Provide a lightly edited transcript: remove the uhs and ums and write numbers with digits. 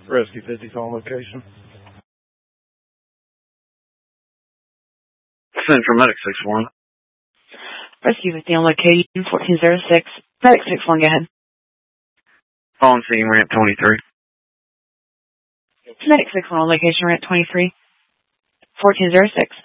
Rescue 50 on location. Central Medic 6-1. Rescue 50 on location, 1406. Medic 6-1, go ahead. On scene, ramp 23. Medic 6-1 on location, ramp 23. 1406.